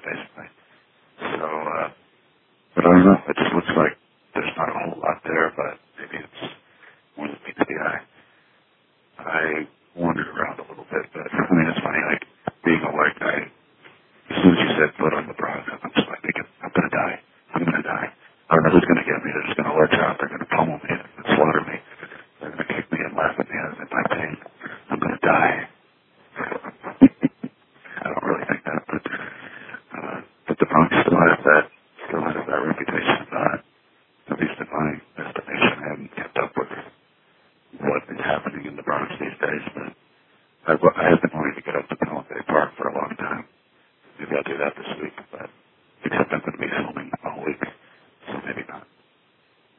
basically. So, but I don't know. It just looks like there's not a whole lot there, but maybe it's more than meets the eye. I wandered around a little bit, but I mean, it's funny, like, being a white guy, as soon as you said foot on the Bronx, I'm just like thinking, I'm going to die. I'm going to die. I don't know who's going to get me. They're just going to let out. They're going to pummel me and slaughter me. They're going to kick me and laugh at me in my pain. I'm going to die. I don't really think that, but the Bronx still has that reputation. At least in my estimation, I haven't kept up with what is happening in the Bronx these days, but I have been going